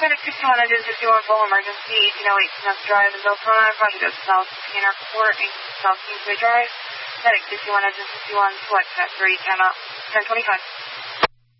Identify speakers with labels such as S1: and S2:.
S1: Medic 61 engine 51 full emergency 1808 Smith Drive in Deltona. Roger, go South Scanner Court and South Kingsway Drive. Medic 61 engine 51 select factory, time out 10:25.